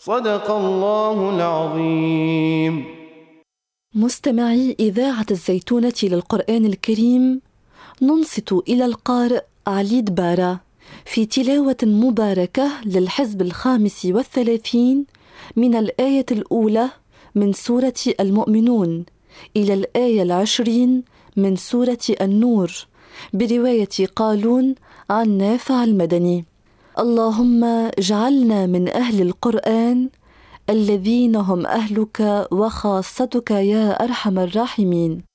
صدق الله العظيم. مستمعي إذاعة الزيتونة للقرآن الكريم، ننصت إلى القارئ علي دبارة في تلاوة مباركة للحزب 35 من الآية الأولى من سورة المؤمنون إلى الآية 20 من سورة النور، برواية قالون عن نافع المدني. اللهم اجعلنا من أهل القرآن الذين هم أهلك وخاصتك يا أرحم الراحمين.